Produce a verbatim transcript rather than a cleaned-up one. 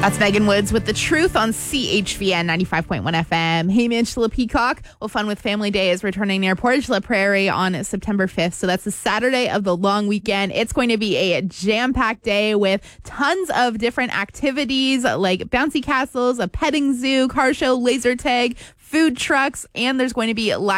That's Megan Woods with The Truth on C H V N ninety-five point one F M. Hey, Angela Peacock. Well, Fun with Family Day is returning near Portage La Prairie on September fifth. So that's the Saturday of the long weekend. It's going to be a jam-packed day with tons of different activities like bouncy castles, a petting zoo, car show, laser tag, food trucks, and there's going to be live